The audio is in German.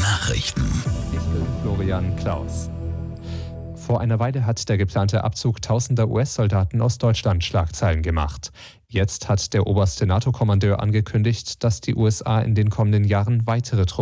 Nachrichten. Ich bin Florian Klaus. Vor einer Weile hat der geplante Abzug tausender US-Soldaten aus Deutschland Schlagzeilen gemacht. Jetzt hat der oberste NATO-Kommandeur angekündigt, dass die USA in den kommenden Jahren weitere Truppen